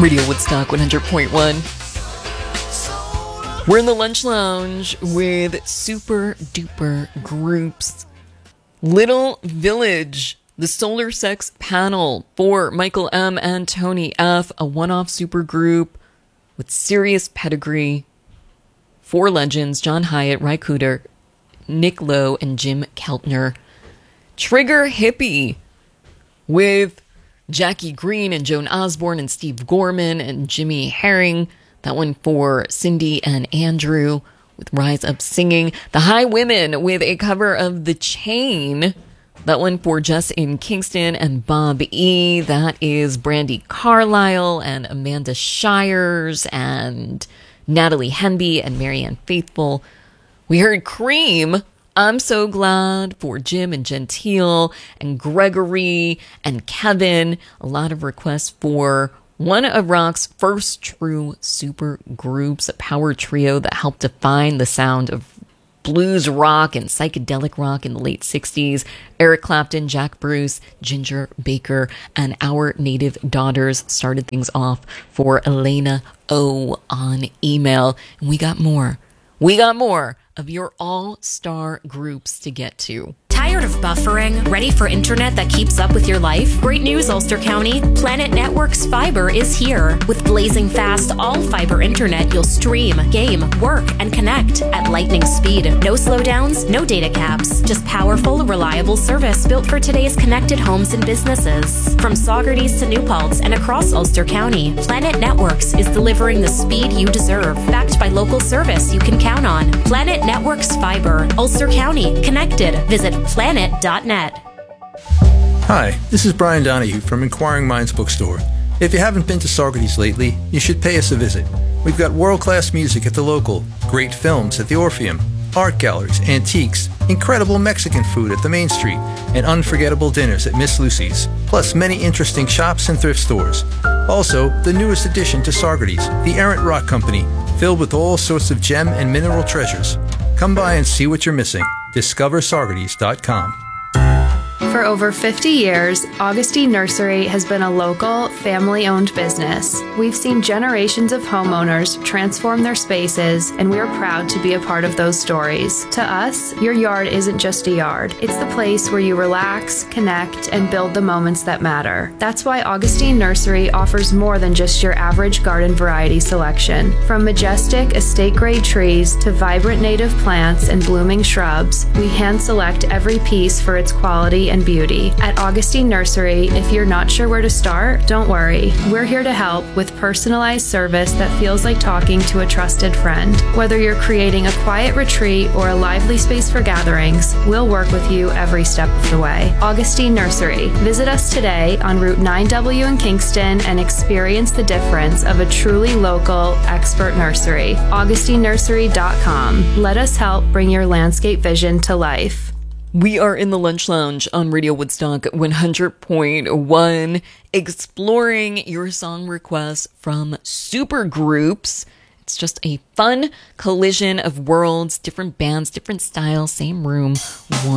Radio Woodstock 100.1. We're in the lunch lounge with super duper groups. Little Village, the Solar Sex Panel for Michael M. and Tony F., a one-off super group with serious pedigree. 4 legends: John Hyatt, Ry Cooder, Nick Lowe, and Jim Keltner. Trigger Hippie with Jackie Green and Joan Osborne and Steve Gorman and Jimmy Herring. That one for Cindy and Andrew with Rise Up Singing. The High Women with a cover of The Chain. That one for Jess in Kingston and Bob E. That is Brandy Carlisle and Amanda Shires and Natalie Henby and Marianne Faithfull. We heard Cream, I'm So Glad, for Jim and Gentile and Gregory and Kevin. A lot of requests for one of rock's first true super groups, a power trio that helped define the sound of blues rock and psychedelic rock in the late 60s. Eric Clapton, Jack Bruce, Ginger Baker, and Our Native Daughters started things off for Elena O on email. And we got more. We got more of your all-star groups to get to. Tired of buffering? Ready for internet that keeps up with your life? Great news, Ulster County. Planet Networks Fiber is here. With blazing fast, all-fiber internet, you'll stream, game, work, and connect at lightning speed. No slowdowns, no data caps. Just powerful, reliable service built for today's connected homes and businesses. From Saugerties to New Paltz and across Ulster County, Planet Networks is delivering the speed you deserve. Backed by local service you can count on. Planet Networks Fiber. Ulster County. Connected. Visit planet.net. Hi, this is Brian Donahue from Inquiring Minds Bookstore. If you haven't been to Saugerties lately, you should pay us a visit. We've got world-class music at the local, great films at the Orpheum, art galleries, antiques, incredible Mexican food at the Main Street, and unforgettable dinners at Miss Lucy's, plus many interesting shops and thrift stores. Also, the newest addition to Saugerties, the Errant Rock Company, filled with all sorts of gem and mineral treasures. Come by and see what you're missing. DiscoverSaugerties.com. For over 50 years, Augustine Nursery has been a local, family-owned business. We've seen generations of homeowners transform their spaces, and we are proud to be a part of those stories. To us, your yard isn't just a yard. It's the place where you relax, connect, and build the moments that matter. That's why Augustine Nursery offers more than just your average garden variety selection. From majestic estate-grade trees to vibrant native plants and blooming shrubs, we hand-select every piece for its quality and beauty. At Augustine Nursery, if you're not sure where to start, don't worry. We're here to help with personalized service that feels like talking to a trusted friend. Whether you're creating a quiet retreat or a lively space for gatherings, we'll work with you every step of the way. Augustine Nursery. Visit us today on Route 9W in Kingston and experience the difference of a truly local, expert nursery. AugustineNursery.com. Let us help bring your landscape vision to life. We are in the lunch lounge on Radio Woodstock 100.1, exploring your song requests from super groups. It's just a fun collision of worlds, different bands, different styles, same room, one